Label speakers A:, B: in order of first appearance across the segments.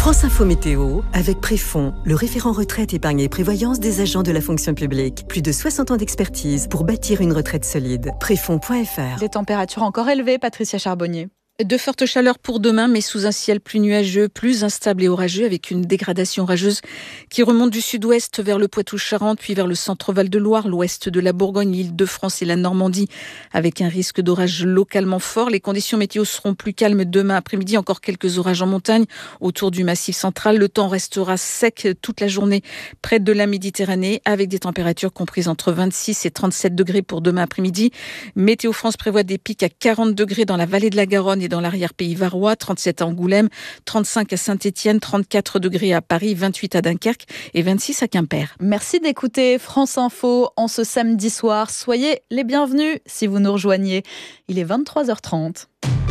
A: France Info Météo, avec Préfond, le référent retraite, épargne et prévoyance des agents de la fonction publique. Plus de 60 ans d'expertise pour bâtir une retraite solide. Préfond.fr.
B: Les températures encore élevées, Patricia Charbonnier.
C: De fortes chaleurs pour demain, mais sous un ciel plus nuageux, plus instable et orageux, avec une dégradation orageuse qui remonte du sud-ouest vers le Poitou-Charentes, puis vers le centre Val-de-Loire, l'ouest de la Bourgogne, l'Île-de-France et la Normandie, avec un risque d'orage localement fort. Les conditions météo seront plus calmes demain après-midi, encore quelques orages en montagne autour du Massif central. Le temps restera sec toute la journée près de la Méditerranée, avec des températures comprises entre 26 et 37 degrés pour demain après-midi. Météo France prévoit des pics à 40 degrés dans la vallée de la Garonne et dans l'arrière-pays varois, 37 à Angoulême, 35 à Saint-Étienne, 34 degrés à Paris, 28 à Dunkerque et 26 à Quimper.
B: Merci d'écouter France Info en ce samedi soir. Soyez les bienvenus si vous nous rejoignez. Il est 23h30.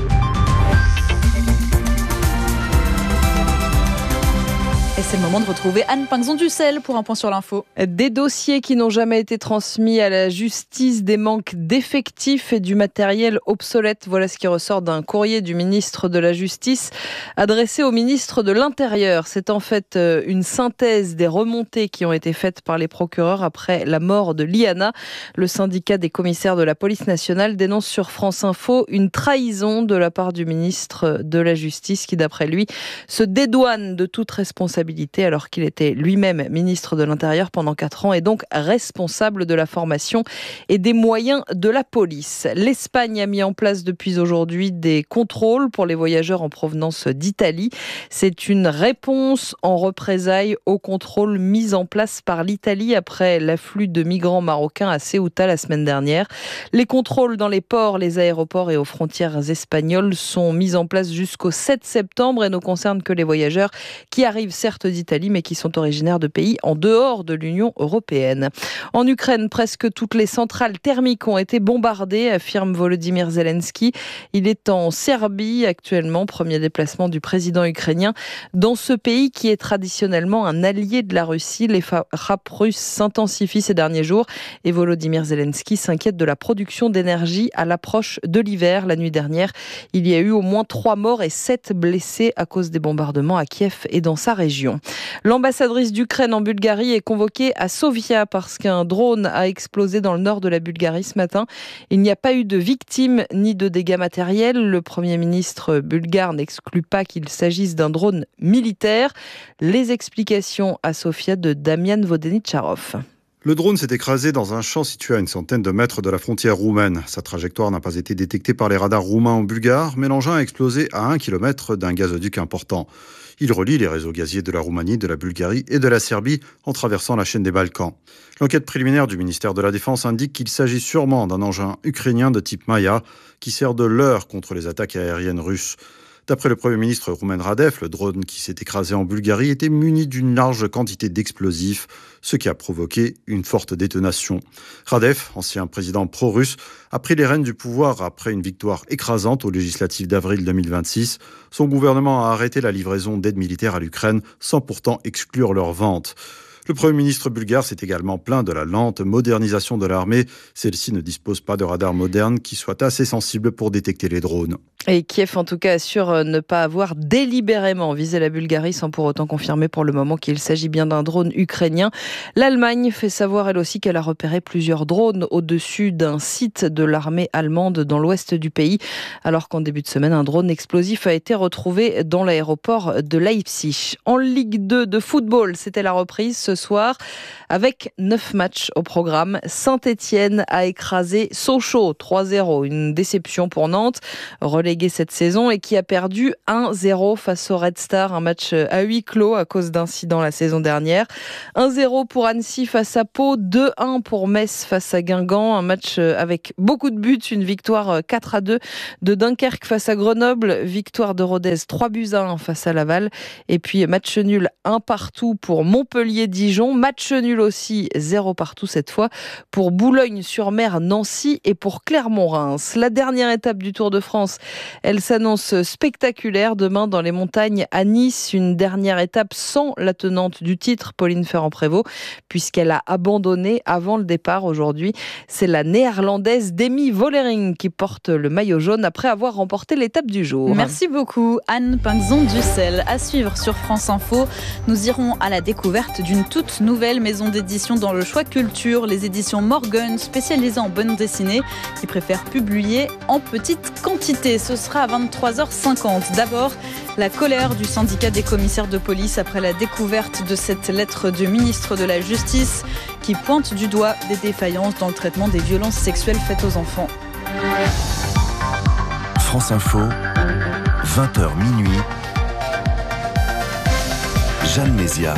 B: Et c'est le moment de retrouver Anne Pinxon-Dussel pour un point sur l'info.
D: Des dossiers qui n'ont jamais été transmis à la justice, des manques d'effectifs et du matériel obsolète. Voilà ce qui ressort d'un courrier du ministre de la Justice adressé au ministre de l'Intérieur. C'est en fait une synthèse des remontées qui ont été faites par les procureurs après la mort de Liana. Le syndicat des commissaires de la police nationale dénonce sur France Info une trahison de la part du ministre de la Justice qui, d'après lui, se dédouane de toute responsabilité alors qu'il était lui-même ministre de l'Intérieur pendant 4 ans et donc responsable de la formation et des moyens de la police. L'Espagne a mis en place depuis aujourd'hui des contrôles pour les voyageurs en provenance d'Italie. C'est une réponse en représailles aux contrôles mis en place par l'Italie après l'afflux de migrants marocains à Ceuta la semaine dernière. Les contrôles dans les ports, les aéroports et aux frontières espagnoles sont mis en place jusqu'au 7 septembre et ne concernent que les voyageurs qui arrivent certes d'Italie, mais qui sont originaires de pays en dehors de l'Union européenne. En Ukraine, presque toutes les centrales thermiques ont été bombardées, affirme Volodymyr Zelensky. Il est en Serbie actuellement, premier déplacement du président ukrainien dans ce pays qui est traditionnellement un allié de la Russie. Les frappes russes s'intensifient ces derniers jours et Volodymyr Zelensky s'inquiète de la production d'énergie à l'approche de l'hiver. La nuit dernière, il y a eu au moins 3 morts et 7 blessés à cause des bombardements à Kiev et dans sa région. L'ambassadrice d'Ukraine en Bulgarie est convoquée à Sofia parce qu'un drone a explosé dans le nord de la Bulgarie ce matin. Il n'y a pas eu de victimes ni de dégâts matériels. Le Premier ministre bulgare n'exclut pas qu'il s'agisse d'un drone militaire. Les explications à Sofia de Damian Vodeničarov.
E: Le drone s'est écrasé dans un champ situé à une centaine de mètres de la frontière roumaine. Sa trajectoire n'a pas été détectée par les radars roumains ou bulgares, mais l'engin a explosé à 1 km d'un gazoduc important. Il relie les réseaux gaziers de la Roumanie, de la Bulgarie et de la Serbie en traversant la chaîne des Balkans. L'enquête préliminaire du ministère de la Défense indique qu'il s'agit sûrement d'un engin ukrainien de type Maya qui sert de leurre contre les attaques aériennes russes. D'après le Premier ministre Rumen Radev, le drone qui s'est écrasé en Bulgarie était muni d'une large quantité d'explosifs, ce qui a provoqué une forte détonation. Radev, ancien président pro-russe, a pris les rênes du pouvoir après une victoire écrasante aux législatives d'avril 2026. Son gouvernement a arrêté la livraison d'aide militaire à l'Ukraine sans pourtant exclure leur vente. Le Premier ministre bulgare s'est également plaint de la lente modernisation de l'armée. Celle-ci ne dispose pas de radars modernes qui soient assez sensibles pour détecter les drones.
D: Et Kiev, en tout cas, assure ne pas avoir délibérément visé la Bulgarie sans pour autant confirmer pour le moment qu'il s'agit bien d'un drone ukrainien. L'Allemagne fait savoir elle aussi qu'elle a repéré plusieurs drones au-dessus d'un site de l'armée allemande dans l'ouest du pays, alors qu'en début de semaine, un drone explosif a été retrouvé dans l'aéroport de Leipzig. En Ligue 2 de football, c'était la reprise ce soir avec 9 matchs au programme. Saint-Étienne a écrasé Sochaux 3-0, une déception pour Nantes, relégué cette saison et qui a perdu 1-0 face au Red Star, un match à huis clos à cause d'incidents la saison dernière. 1-0 pour Annecy face à Pau, 2-1 pour Metz face à Guingamp, un match avec beaucoup de buts, une victoire 4-2 de Dunkerque face à Grenoble, victoire de Rodez 3-1 face à Laval et puis match nul 1 partout pour Montpellier-Dijon, match nul aussi 0 partout cette fois pour Boulogne-sur-Mer, Nancy et pour Clermont-Reims. La dernière étape du Tour de France Elle s'annonce spectaculaire demain dans les montagnes à Nice. Une dernière étape sans la tenante du titre, Pauline Ferrand-Prévot, puisqu'elle a abandonné avant le départ aujourd'hui. C'est la néerlandaise Demi Vollering qui porte le maillot jaune après avoir remporté l'étape du jour.
B: Merci beaucoup Anne Pinxon-Dussel. À suivre sur France Info, nous irons à la découverte d'une toute nouvelle maison d'édition dans le choix culture, les éditions Morgan, spécialisées en bande dessinée, qui préfèrent publier en petite quantité. Ce sera à 23h50. D'abord, la colère du syndicat des commissaires de police après la découverte de cette lettre du ministre de la Justice qui pointe du doigt des défaillances dans le traitement des violences sexuelles faites aux enfants.
F: France Info, 20h minuit. Jeanne Mézia.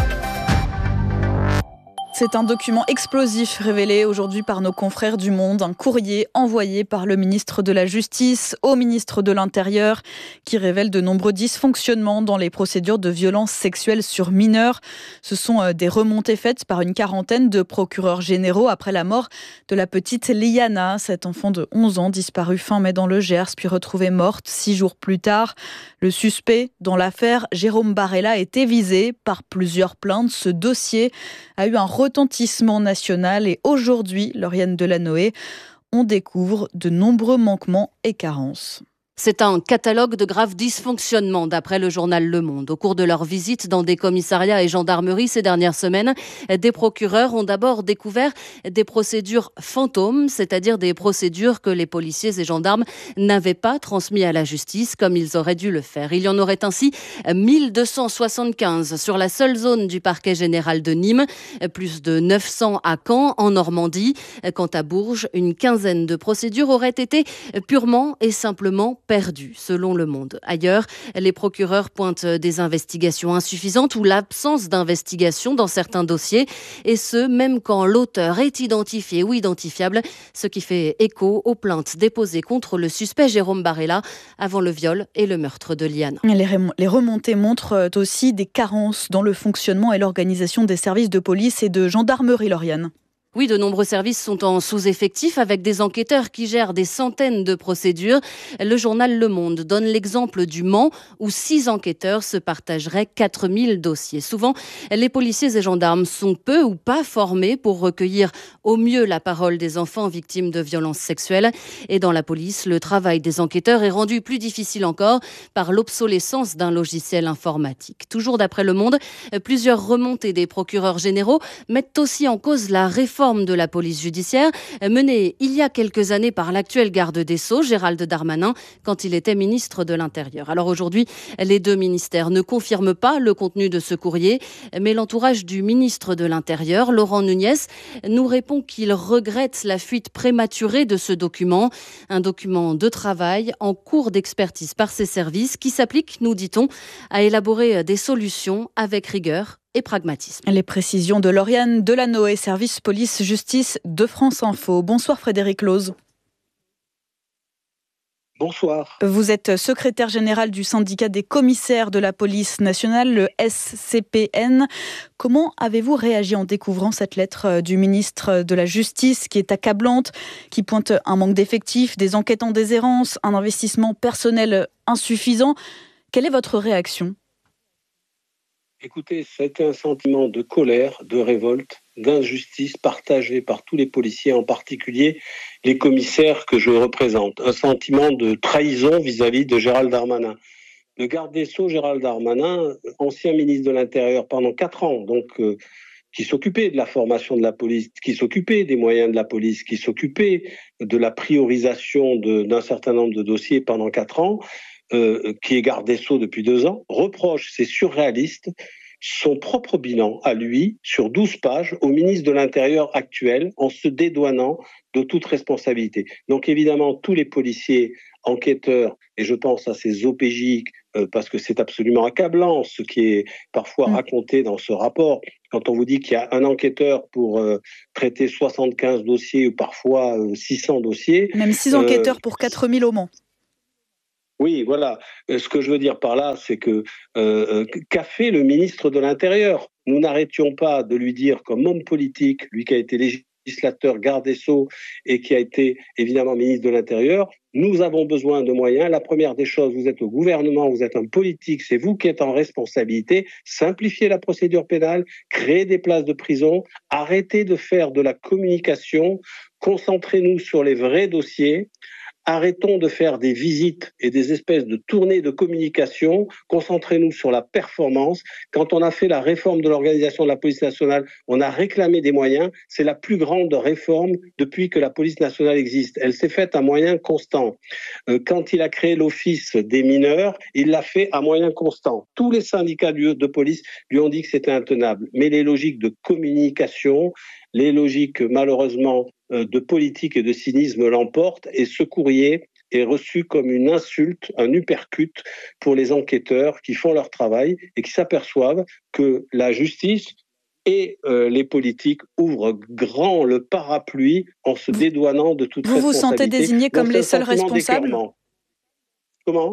B: C'est un document explosif révélé aujourd'hui par nos confrères du Monde, un courrier envoyé par le ministre de la Justice au ministre de l'Intérieur qui révèle de nombreux dysfonctionnements dans les procédures de violences sexuelles sur mineurs. Ce sont des remontées faites par une quarantaine de procureurs généraux après la mort de la petite Liana, cette enfant de 11 ans disparue fin mai dans le Gers puis retrouvée morte 6 jours plus tard. Le suspect dans l'affaire, Jérôme Barella, était visé par plusieurs plaintes. Ce dossier a eu un retentissement national et aujourd'hui, Lauriane Delanoë, on découvre de nombreux manquements et carences.
G: C'est un catalogue de graves dysfonctionnements d'après le journal Le Monde. Au cours de leur visite dans des commissariats et gendarmeries ces dernières semaines, des procureurs ont d'abord découvert des procédures fantômes, c'est-à-dire des procédures que les policiers et gendarmes n'avaient pas transmises à la justice comme ils auraient dû le faire. Il y en aurait ainsi 1275 sur la seule zone du parquet général de Nîmes, plus de 900 à Caen, en Normandie. Quant à Bourges, une quinzaine de procédures auraient été purement et simplement perdu, selon Le Monde. Ailleurs, les procureurs pointent des investigations insuffisantes ou l'absence d'investigation dans certains dossiers, et ce, même quand l'auteur est identifié ou identifiable, ce qui fait écho aux plaintes déposées contre le suspect Jérôme Barella avant le viol et le meurtre de Liane.
B: Les remontées montrent aussi des carences dans le fonctionnement et l'organisation des services de police et de gendarmerie, Lauriane.
G: Oui, de nombreux services sont en sous-effectif avec des enquêteurs qui gèrent des centaines de procédures. Le journal Le Monde donne l'exemple du Mans où 6 enquêteurs se partageraient 4000 dossiers. Souvent, les policiers et gendarmes sont peu ou pas formés pour recueillir au mieux la parole des enfants victimes de violences sexuelles. Et dans la police, le travail des enquêteurs est rendu plus difficile encore par l'obsolescence d'un logiciel informatique. Toujours d'après Le Monde, plusieurs remontées des procureurs généraux mettent aussi en cause la réforme de la police judiciaire menée il y a quelques années par l'actuel garde des Sceaux, Gérald Darmanin, quand il était ministre de l'Intérieur. Alors aujourd'hui, les deux ministères ne confirment pas le contenu de ce courrier, mais l'entourage du ministre de l'Intérieur, Laurent Nunez, nous répond qu'il regrette la fuite prématurée de ce document, un document de travail en cours d'expertise par ses services qui s'applique, nous dit-on, à élaborer des solutions avec rigueur et pragmatisme.
B: Les précisions de Lauriane Delanoë, service police-justice de France Info. Bonsoir Frédéric Loz.
H: Bonsoir.
B: Vous êtes secrétaire général du syndicat des commissaires de la police nationale, le SCPN. Comment avez-vous réagi en découvrant cette lettre du ministre de la Justice qui est accablante, qui pointe un manque d'effectifs, des enquêtes en déshérence, un investissement personnel insuffisant? Quelle est votre réaction ?
H: Écoutez, c'était un sentiment de colère, de révolte, d'injustice partagé par tous les policiers, en particulier les commissaires que je représente. Un sentiment de trahison vis-à-vis de Gérald Darmanin. Le garde des Sceaux, Gérald Darmanin, ancien ministre de l'Intérieur pendant 4 ans, donc qui s'occupait de la formation de la police, qui s'occupait des moyens de la police, qui s'occupait de la priorisation d'un certain nombre de dossiers pendant 4 ans, qui est garde des Sceaux depuis 2 ans, reproche, c'est surréaliste, son propre bilan à lui, sur 12 pages, au ministre de l'Intérieur actuel, en se dédouanant de toute responsabilité. Donc évidemment, tous les policiers, enquêteurs, et je pense à ces OPJ, parce que c'est absolument accablant ce qui est parfois raconté dans ce rapport, quand on vous dit qu'il y a un enquêteur pour traiter 75 dossiers ou parfois 600 dossiers.
B: Même 6 enquêteurs pour 4000 au Mans.
H: Oui, voilà. Ce que je veux dire par là, c'est que qu'a fait le ministre de l'Intérieur ? Nous n'arrêtions pas de lui dire, comme homme politique, lui qui a été législateur, garde des Sceaux et qui a été évidemment ministre de l'Intérieur. Nous avons besoin de moyens. La première des choses, vous êtes au gouvernement, vous êtes un politique, c'est vous qui êtes en responsabilité. Simplifiez la procédure pénale, créez des places de prison, arrêtez de faire de la communication, concentrez-nous sur les vrais dossiers. Arrêtons de faire des visites et des espèces de tournées de communication. Concentrez-nous sur la performance. Quand on a fait la réforme de l'organisation de la police nationale, on a réclamé des moyens. C'est la plus grande réforme depuis que la police nationale existe. Elle s'est faite à moyens constants. Quand il a créé l'office des mineurs, il l'a fait à moyens constants. Tous les syndicats de police lui ont dit que c'était intenable. Mais les logiques de communication, les logiques malheureusement de politique et de cynisme l'emportent, et ce courrier est reçu comme une insulte, un uppercut pour les enquêteurs qui font leur travail et qui s'aperçoivent que la justice et les politiques ouvrent grand le parapluie en se dédouanant de toute responsabilité.
B: Vous vous sentez désigné comme les seuls responsables ?
H: Comment ?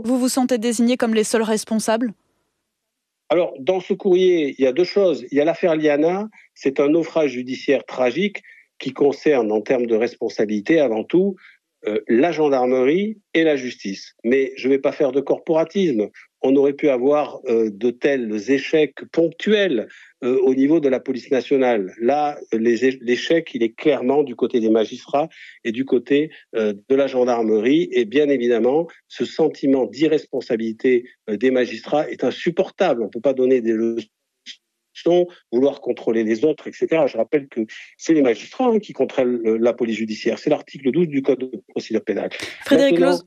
B: Vous vous sentez désigné comme les seuls responsables ?
H: Alors, dans ce courrier, il y a deux choses. Il y a l'affaire Liana, c'est un naufrage judiciaire tragique qui concerne, en termes de responsabilité, avant tout, la gendarmerie et la justice. Mais je ne vais pas faire de corporatisme. On aurait pu avoir de tels échecs ponctuels au niveau de la police nationale. Là, l'échec, il est clairement du côté des magistrats et du côté de la gendarmerie. Et bien évidemment, ce sentiment d'irresponsabilité des magistrats est insupportable. On ne peut pas donner des leçons, vouloir contrôler les autres, etc. Je rappelle que c'est les magistrats qui contrôlent la police judiciaire. C'est l'article 12 du Code de procédure pénale.
B: Frédéric Loos.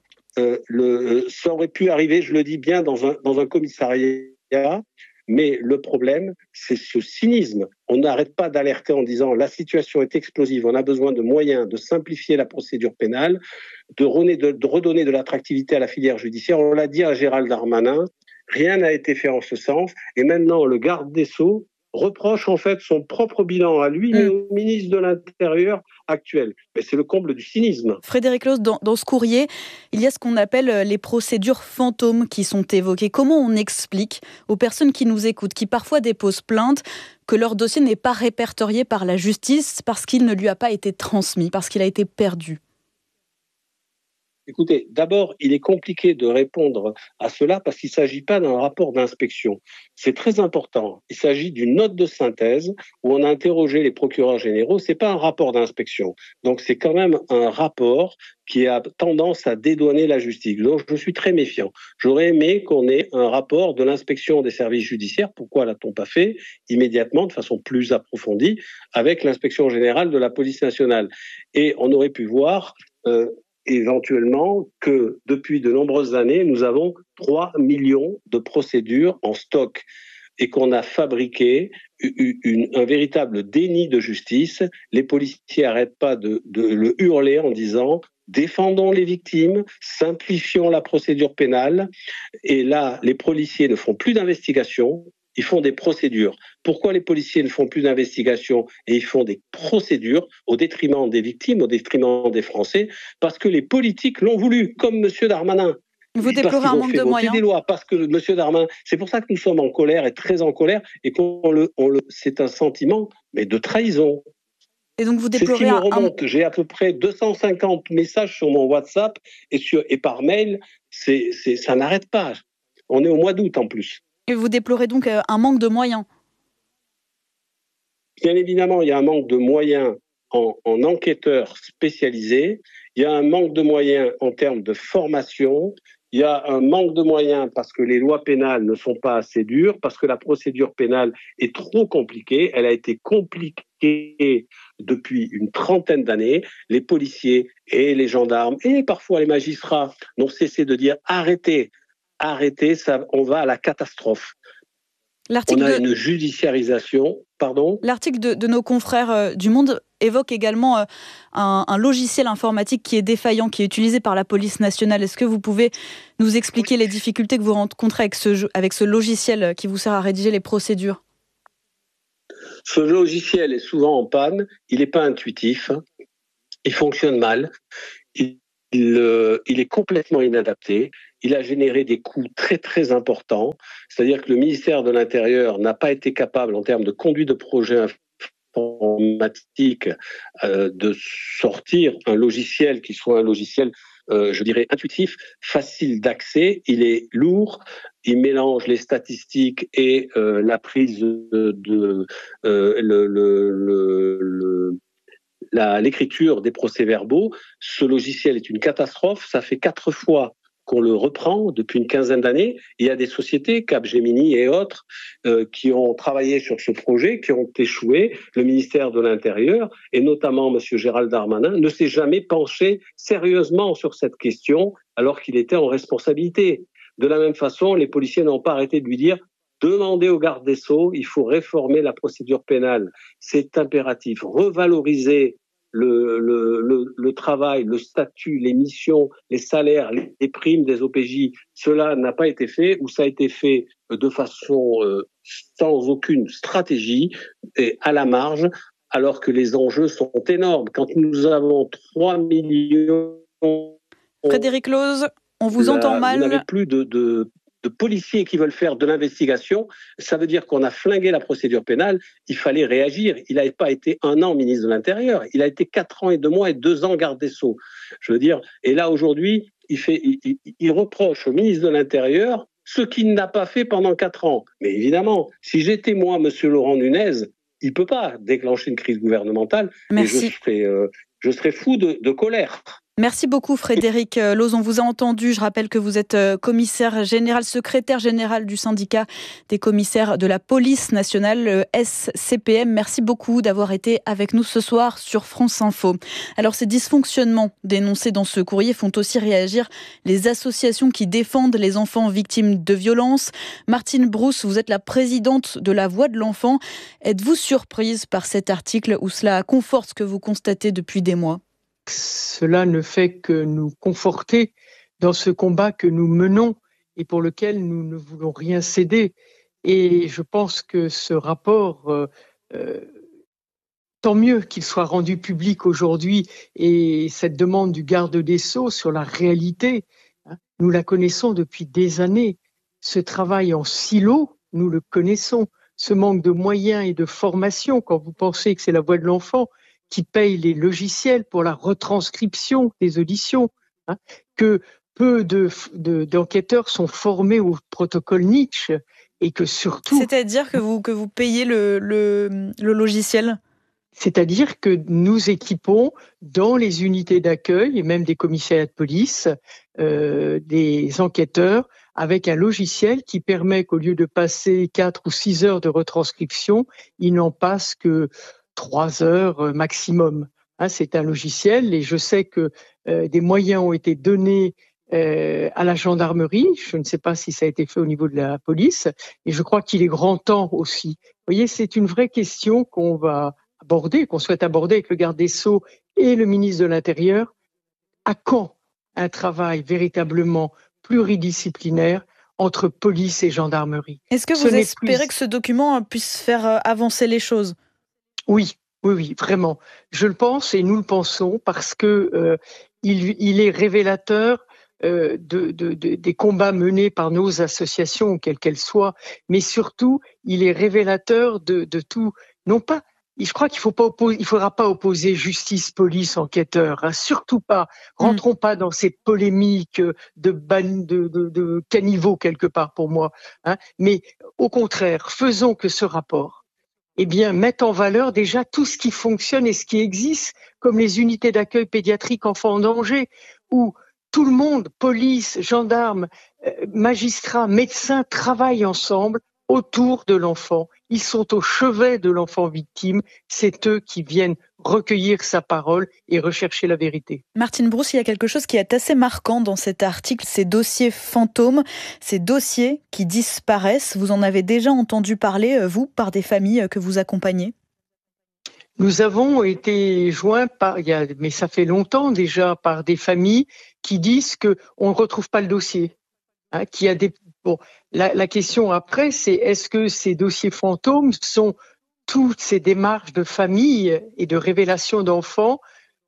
H: Ça aurait pu arriver, je le dis bien, dans un commissariat, mais le problème, c'est ce cynisme. On n'arrête pas d'alerter en disant la situation est explosive, on a besoin de moyens de simplifier la procédure pénale, de redonner de l'attractivité à la filière judiciaire. On l'a dit à Gérald Darmanin, rien n'a été fait en ce sens, et maintenant le garde des Sceaux reproche en fait son propre bilan à lui, mais au ministre de l'Intérieur actuel. Mais c'est le comble du cynisme.
B: Frédéric Loos, dans ce courrier, il y a ce qu'on appelle les procédures fantômes qui sont évoquées. Comment on explique aux personnes qui nous écoutent, qui parfois déposent plainte, que leur dossier n'est pas répertorié par la justice parce qu'il ne lui a pas été transmis, parce qu'il a été perdu ?
H: Écoutez, d'abord, il est compliqué de répondre à cela parce qu'il ne s'agit pas d'un rapport d'inspection. C'est très important. Il s'agit d'une note de synthèse où on a interrogé les procureurs généraux. Ce n'est pas un rapport d'inspection. Donc, c'est quand même un rapport qui a tendance à dédouaner la justice. Donc, je suis très méfiant. J'aurais aimé qu'on ait un rapport de l'inspection des services judiciaires. Pourquoi l'a-t-on pas fait immédiatement, de façon plus approfondie, avec l'inspection générale de la police nationale ? Et on aurait pu voir éventuellement que depuis de nombreuses années, nous avons 3 millions de procédures en stock et qu'on a fabriqué un véritable déni de justice. Les policiers n'arrêtent pas de le hurler en disant « défendons les victimes, simplifions la procédure pénale ». Et là, les policiers ne font plus d'investigation, ils font des procédures. Pourquoi les policiers ne font plus d'investigation et ils font des procédures au détriment des victimes, au détriment des Français ? Parce que les politiques l'ont voulu, comme M. Darmanin.
B: Vous déplorez un manque de moyens.
H: Des lois, parce que M. Darmanin, c'est pour ça que nous sommes en colère et très en colère, et c'est un sentiment mais de trahison.
B: Et donc vous déplorez
H: c'est ce qui me remonte. J'ai à peu près 250 messages sur mon WhatsApp et par mail, ça n'arrête pas. On est au mois d'août en plus.
B: Et vous déplorez donc un manque de moyens ?
H: Bien évidemment, il y a un manque de moyens en enquêteurs spécialisés, il y a un manque de moyens en termes de formation, il y a un manque de moyens parce que les lois pénales ne sont pas assez dures, parce que la procédure pénale est trop compliquée, elle a été compliquée depuis une trentaine d'années. Les policiers et les gendarmes et parfois les magistrats n'ont cessé de dire arrêtez, ça, on va à la catastrophe. On a une judiciarisation, pardon.
B: L'article de nos confrères du Monde évoque également un logiciel informatique qui est défaillant, qui est utilisé par la police nationale. Est-ce que vous pouvez nous expliquer les difficultés que vous rencontrez avec ce logiciel qui vous sert à rédiger les procédures ?
H: Ce logiciel est souvent en panne, il n'est pas intuitif, il fonctionne mal, il est complètement inadapté. Il a généré des coûts très très importants, c'est-à-dire que le ministère de l'Intérieur n'a pas été capable en termes de conduite de projet informatique de sortir un logiciel qui soit un logiciel, je dirais, intuitif, facile d'accès. Il est lourd, il mélange les statistiques et la prise de l'écriture des procès-verbaux. Ce logiciel est une catastrophe. Ça fait 4 fois qu'on le reprend depuis une quinzaine d'années. Il y a des sociétés, Capgemini et autres, qui ont travaillé sur ce projet, qui ont échoué. Le ministère de l'Intérieur, et notamment M. Gérald Darmanin, ne s'est jamais penché sérieusement sur cette question alors qu'il était en responsabilité. De la même façon, les policiers n'ont pas arrêté de lui dire « Demandez au garde des Sceaux, il faut réformer la procédure pénale. C'est impératif. Revaloriser le travail, le statut, les missions, les salaires, les primes des OPJ, cela n'a pas été fait, ou ça a été fait de façon sans aucune stratégie et à la marge, alors que les enjeux sont énormes. Quand nous avons 3 millions...
B: Frédéric Loze, on vous entend mal.
H: Vous n'avez plus de policiers qui veulent faire de l'investigation, ça veut dire qu'on a flingué la procédure pénale. Il fallait réagir. Il n'a pas été 1 an ministre de l'Intérieur, il a été 4 ans et 2 mois et 2 ans garde des Sceaux. Je veux dire, et là aujourd'hui, il reproche au ministre de l'Intérieur ce qu'il n'a pas fait pendant 4 ans. Mais évidemment, si j'étais moi, monsieur Laurent Nunez, il ne peut pas déclencher une crise gouvernementale.
B: Merci.
H: Et je serais fou de colère.
B: Merci beaucoup Frédéric Loze, on vous a entendu. Je rappelle que vous êtes commissaire général, secrétaire général du syndicat des commissaires de la police nationale, SCPM. Merci beaucoup d'avoir été avec nous ce soir sur France Info. Alors ces dysfonctionnements dénoncés dans ce courrier font aussi réagir les associations qui défendent les enfants victimes de violences. Martine Brousse, vous êtes la présidente de la Voix de l'enfant. Êtes-vous surprise par cet article ou cela conforte ce que vous constatez depuis des mois ?
I: Cela ne fait que nous conforter dans ce combat que nous menons et pour lequel nous ne voulons rien céder. Et je pense que ce rapport, tant mieux qu'il soit rendu public aujourd'hui, et cette demande du garde des Sceaux sur la réalité, nous la connaissons depuis des années. Ce travail en silo, nous le connaissons. Ce manque de moyens et de formation, quand vous pensez que c'est la Voix de l'enfant qui paye les logiciels pour la retranscription des auditions, que peu d'enquêteurs sont formés au protocole Nietzsche et que surtout...
B: C'est-à-dire que vous payez le logiciel ?
I: C'est-à-dire que nous équipons dans les unités d'accueil et même des commissariats de police des enquêteurs avec un logiciel qui permet qu'au lieu de passer 4 ou 6 heures de retranscription, ils n'en passent que 3 heures maximum. C'est un logiciel et je sais que des moyens ont été donnés à la gendarmerie. Je ne sais pas si ça a été fait au niveau de la police et je crois qu'il est grand temps aussi. Vous voyez, c'est une vraie question qu'on va aborder, qu'on souhaite aborder avec le garde des Sceaux et le ministre de l'Intérieur. À quand un travail véritablement pluridisciplinaire entre police et gendarmerie ?
B: Est-ce que vous espérez que ce document puisse faire avancer les choses ?
I: Oui, vraiment. Je le pense et nous le pensons parce que il est révélateur des combats menés par nos associations, quelles qu'elles soient, mais surtout, il est révélateur de tout. Non pas, je crois qu'il faudra pas opposer justice, police, enquêteurs, surtout pas. Rentrons pas dans ces polémiques de caniveau quelque part pour moi, mais au contraire, faisons que ce rapport mette en valeur déjà tout ce qui fonctionne et ce qui existe, comme les unités d'accueil pédiatrique enfants en danger, où tout le monde, police, gendarmes, magistrats, médecins, travaillent ensemble autour de l'enfant. Ils sont au chevet de l'enfant victime. C'est eux qui viennent recueillir sa parole et rechercher la vérité.
B: Martine Brousse, il y a quelque chose qui est assez marquant dans cet article, ces dossiers fantômes, ces dossiers qui disparaissent. Vous en avez déjà entendu parler, vous, par des familles que vous accompagnez ?
I: Nous avons été joints mais ça fait longtemps déjà, par des familles qui disent qu'on ne retrouve pas le dossier. Qu'il y a la question après, c'est est-ce que ces dossiers fantômes sont toutes ces démarches de famille et de révélation d'enfants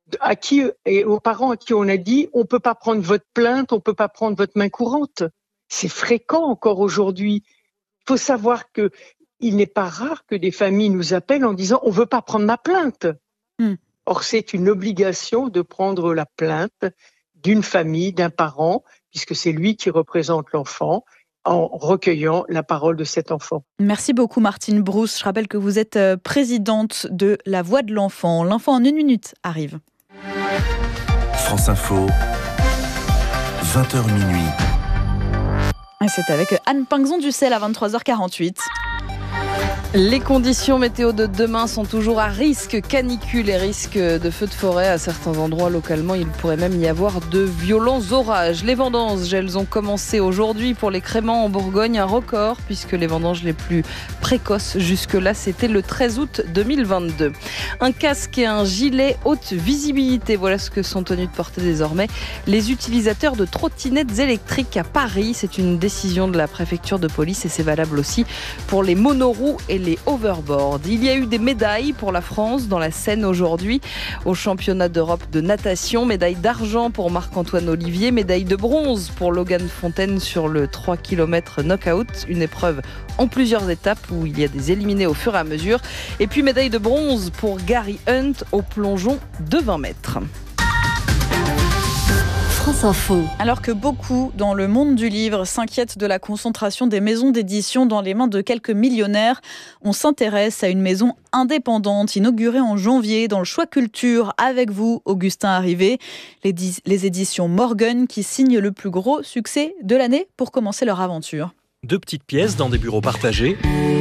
I: et aux parents à qui on a dit on peut pas prendre votre plainte, on peut pas prendre votre main courante. C'est fréquent encore aujourd'hui. Il faut savoir que il n'est pas rare que des familles nous appellent en disant « on veut pas prendre ma plainte ». Or, c'est une obligation de prendre la plainte d'une famille, d'un parent, puisque c'est lui qui représente l'enfant, en recueillant la parole de cet enfant.
B: Merci beaucoup Martine Brousse. Je rappelle que vous êtes présidente de La Voix de l'Enfant. L'Enfant en 1 minute arrive.
F: France Info, 20h minuit.
B: Et c'est avec Anne Pinxon-Ducel à 23h48.
D: Les conditions météo de demain sont toujours à risque. Canicule et risque de feux de forêt. À certains endroits, localement, il pourrait même y avoir de violents orages. Les vendanges, elles ont commencé aujourd'hui pour les créments en Bourgogne. Un record, puisque les vendanges les plus précoces jusque-là, c'était le 13 août 2022. Un casque et un gilet haute visibilité. Voilà ce que sont tenus de porter désormais les utilisateurs de trottinettes électriques à Paris. C'est une décision de la préfecture de police et c'est valable aussi pour les monoroues et les overboards. Il y a eu des médailles pour la France dans la Seine aujourd'hui au championnat d'Europe de natation. Médaille d'argent pour Marc-Antoine Olivier, médaille de bronze pour Logan Fontaine sur le 3 km knockout, une épreuve en plusieurs étapes où il y a des éliminés au fur et à mesure. Et puis médaille de bronze pour Gary Hunt au plongeon de 20 mètres.
G: France Info.
B: Alors que beaucoup dans le monde du livre s'inquiètent de la concentration des maisons d'édition dans les mains de quelques millionnaires, on s'intéresse à une maison indépendante inaugurée en janvier dans le Choix Culture avec vous, Augustin Arrivé. Les éditions Morgan qui signent le plus gros succès de l'année pour commencer leur aventure.
J: 2 petites pièces dans des bureaux partagés.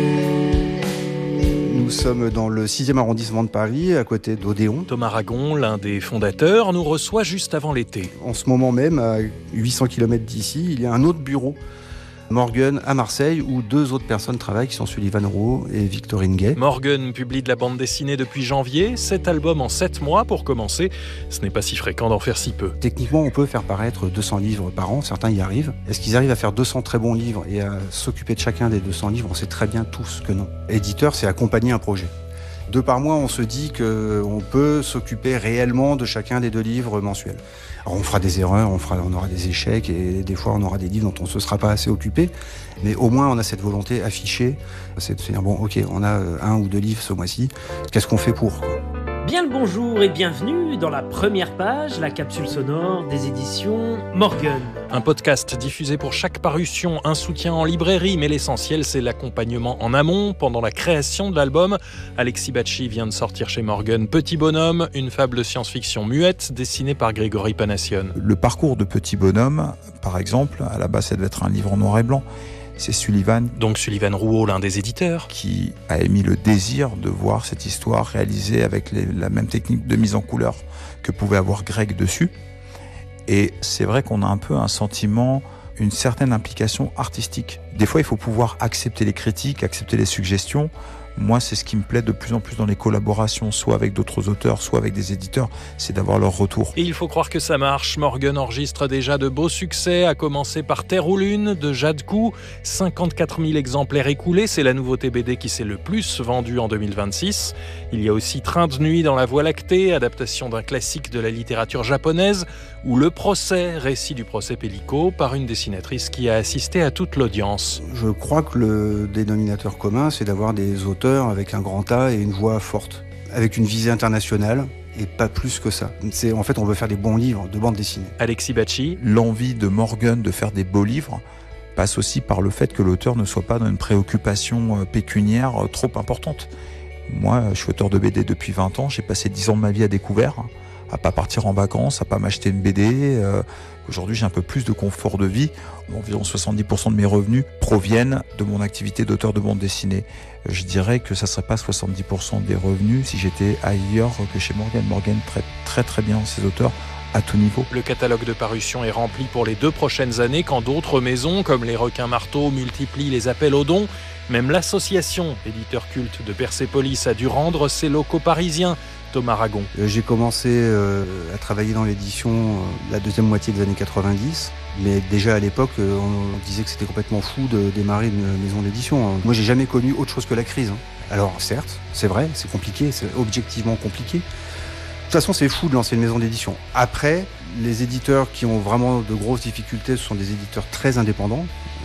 K: Nous sommes dans le 6e arrondissement de Paris, à côté d'Odéon.
J: Thomas Ragon, l'un des fondateurs, nous reçoit juste avant l'été.
K: En ce moment même, à 800 km d'ici, il y a un autre bureau, Morgan, à Marseille, où 2 autres personnes travaillent, qui sont Sullivan Rouault et Victorine Gay.
J: Morgan publie de la bande dessinée depuis janvier, 7 albums en 7 mois pour commencer. Ce n'est pas si fréquent d'en faire si peu.
K: Techniquement, on peut faire paraître 200 livres par an, certains y arrivent. Est-ce qu'ils arrivent à faire 200 très bons livres et à s'occuper de chacun des 200 livres? On sait très bien tous que non. Éditeur, c'est accompagner un projet. 2 par mois, on se dit qu'on peut s'occuper réellement de chacun des 2 livres mensuels. Alors on fera des erreurs, on aura des échecs et des fois on aura des livres dont on ne se sera pas assez occupé. Mais au moins on a cette volonté affichée, c'est de se dire bon ok, on a 1 ou 2 livres ce mois-ci, qu'est-ce qu'on fait pour quoi?
L: Bien le bonjour et bienvenue dans la première page, la capsule sonore des éditions Morgan.
J: Un podcast diffusé pour chaque parution, un soutien en librairie, mais l'essentiel c'est l'accompagnement en amont pendant la création de l'album. Alexis Bacci vient de sortir chez Morgan Petit Bonhomme, une fable de science-fiction muette dessinée par Grégory Panassione.
M: Le parcours de Petit Bonhomme, par exemple, à la base ça devait être un livre en noir et blanc. C'est Sullivan.
J: Donc Sullivan Rouault, l'un des éditeurs.
M: Qui a émis le désir de voir cette histoire réalisée avec la même technique de mise en couleur que pouvait avoir Greg dessus. Et c'est vrai qu'on a un peu un sentiment, une certaine implication artistique. Des fois, il faut pouvoir accepter les critiques, accepter les suggestions. Moi, c'est ce qui me plaît de plus en plus dans les collaborations, soit avec d'autres auteurs, soit avec des éditeurs, c'est d'avoir leur retour.
J: Et il faut croire que ça marche. Morgan enregistre déjà de beaux succès, à commencer par Terre ou Lune de Jade Cou. 54 000 exemplaires écoulés, c'est la nouveauté BD qui s'est le plus vendue en 2026. Il y a aussi Train de nuit dans la Voie lactée, adaptation d'un classique de la littérature japonaise, ou Le procès, récit du procès Pellico, par une dessinatrice qui a assisté à toute l'audience.
K: Je crois que le dénominateur commun, c'est d'avoir des auteurs avec un grand A et une voix forte, avec une visée internationale et pas plus que ça. En fait, on veut faire des bons livres de bande dessinée.
J: Alexis Bacci.
M: L'envie de Morgan de faire des beaux livres passe aussi par le fait que l'auteur ne soit pas dans une préoccupation pécuniaire trop importante. Moi, je suis auteur de BD depuis 20 ans, j'ai passé 10 ans de ma vie à découvert, à pas partir en vacances, à pas m'acheter une BD. Aujourd'hui, j'ai un peu plus de confort de vie. Environ 70% de mes revenus proviennent de mon activité d'auteur de bande dessinée. Je dirais que ça serait pas 70% des revenus si j'étais ailleurs que chez Morgan. Morgan traite très très bien ses auteurs à tout niveau.
J: Le catalogue de parution est rempli pour les 2 prochaines années quand d'autres maisons, comme les Requins-Marteaux, multiplient les appels aux dons. Même l'association, éditeur culte de Persépolis, a dû rendre ses locaux parisiens. Thomas Ragon.
K: J'ai commencé à travailler dans l'édition la deuxième moitié des années 90. Mais déjà à l'époque, on disait que c'était complètement fou de démarrer une maison d'édition. Moi, j'ai jamais connu autre chose que la crise. Alors certes, c'est vrai, c'est compliqué, c'est objectivement compliqué. De toute façon, c'est fou de lancer une maison d'édition. Après, les éditeurs qui ont vraiment de grosses difficultés, ce sont des éditeurs très indépendants.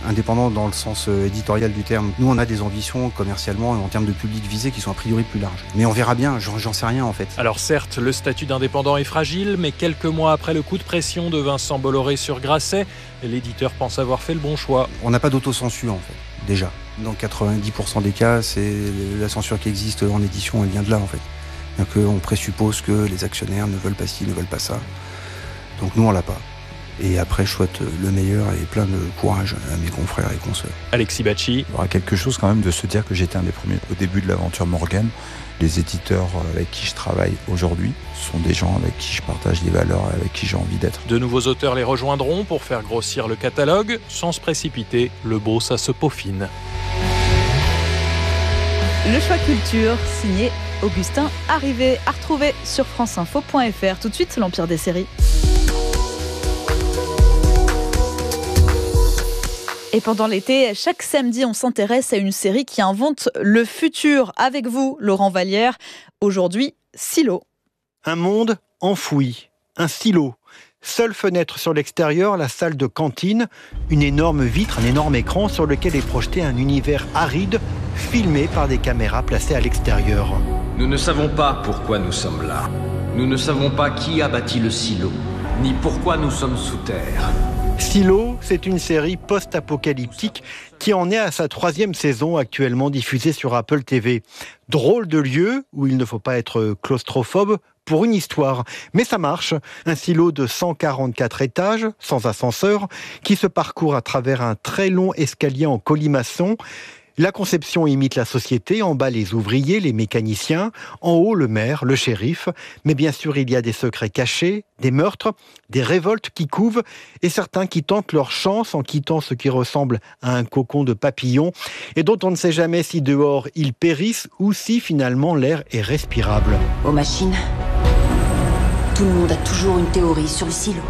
K: Indépendant dans le sens éditorial du terme. Nous, on a des ambitions commercialement et en termes de public visé qui sont a priori plus larges. Mais on verra bien, j'en sais rien en fait.
J: Alors certes, le statut d'indépendant est fragile, mais quelques mois après le coup de pression de Vincent Bolloré sur Grasset, l'éditeur pense avoir fait le bon choix.
K: On n'a pas d'autocensure en fait, déjà. Dans 90% des cas, c'est la censure qui existe en édition, elle vient de là en fait. Donc on présuppose que les actionnaires ne veulent pas ci, ne veulent pas ça. Donc nous, on l'a pas. Et après, je souhaite le meilleur et plein de courage à mes confrères et consoeurs.
J: Alexis Bacci.
M: Il y aura quelque chose quand même de se dire que j'étais un des premiers au début de l'aventure Morgan. Les éditeurs avec qui je travaille aujourd'hui sont des gens avec qui je partage des valeurs et avec qui j'ai envie d'être.
J: De nouveaux auteurs les rejoindront pour faire grossir le catalogue. Sans se précipiter, le beau, ça se peaufine.
B: Le choix culture, signé Augustin Arrivé, à retrouver sur franceinfo.fr. Tout de suite, l'Empire des séries. Et pendant l'été, chaque samedi, on s'intéresse à une série qui invente le futur. Avec vous, Laurent Vallière. Aujourd'hui, Silo.
N: Un monde enfoui, un silo. Seule fenêtre sur l'extérieur, la salle de cantine, une énorme vitre, un énorme écran sur lequel est projeté un univers aride, filmé par des caméras placées à l'extérieur.
O: Nous ne savons pas pourquoi nous sommes là. Nous ne savons pas qui a bâti le silo, ni pourquoi nous sommes sous terre.
N: Silo, c'est une série post-apocalyptique qui en est à sa 3e saison actuellement diffusée sur Apple TV. Drôle de lieu où il ne faut pas être claustrophobe pour une histoire. Mais ça marche. Un silo de 144 étages, sans ascenseur, qui se parcourt à travers un très long escalier en colimaçon. La conception imite la société, en bas les ouvriers, les mécaniciens, en haut le maire, le shérif. Mais bien sûr, il y a des secrets cachés, des meurtres, des révoltes qui couvent et certains qui tentent leur chance en quittant ce qui ressemble à un cocon de papillon et dont on ne sait jamais si dehors ils périssent ou si finalement l'air est respirable.
P: Aux machines, tout le monde a toujours une théorie sur le silo.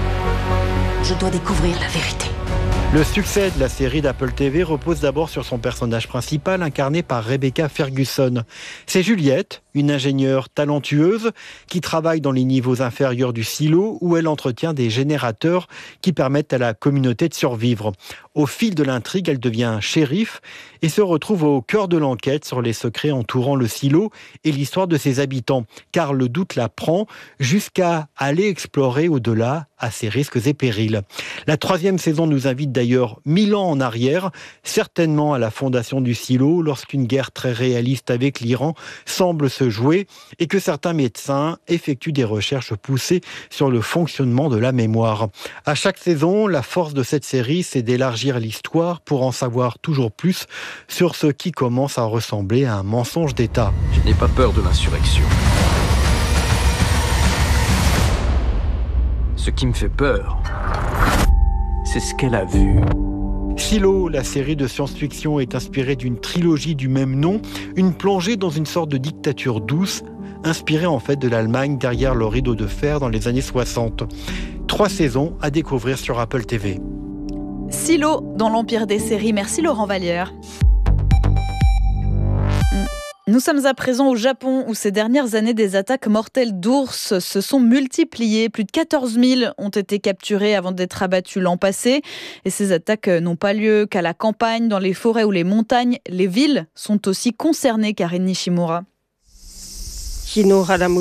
P: Je dois découvrir la vérité.
N: Le succès de la série d'Apple TV repose d'abord sur son personnage principal, incarné par Rebecca Ferguson. C'est Juliette, une ingénieure talentueuse qui travaille dans les niveaux inférieurs du silo où elle entretient des générateurs qui permettent à la communauté de survivre. Au fil de l'intrigue, elle devient shérif et se retrouve au cœur de l'enquête sur les secrets entourant le silo et l'histoire de ses habitants, car le doute la prend jusqu'à aller explorer au-delà à ses risques et périls. La 3e saison nous invite d'ailleurs 1000 ans en arrière, certainement à la fondation du silo, lorsqu'une guerre très réaliste avec l'Iran semble se jouer et que certains médecins effectuent des recherches poussées sur le fonctionnement de la mémoire. À chaque saison, la force de cette série, c'est d'élargir l'histoire pour en savoir toujours plus sur ce qui commence à ressembler à un mensonge d'État.
O: Je n'ai pas peur de l'insurrection. Ce qui me fait peur, c'est ce qu'elle a vu.
N: Silo, la série de science-fiction, est inspirée d'une trilogie du même nom, une plongée dans une sorte de dictature douce, inspirée en fait de l'Allemagne derrière le rideau de fer dans les années 60. 3 saisons à découvrir sur Apple TV.
B: Silo dans l'Empire des séries. Merci Laurent Vallière. Nous sommes à présent au Japon où ces dernières années des attaques mortelles d'ours se sont multipliées. Plus de 14 000 ont été capturés avant d'être abattus l'an passé. Et ces attaques n'ont pas lieu qu'à la campagne, dans les forêts ou les montagnes. Les villes sont aussi concernées, Karine Nishimura.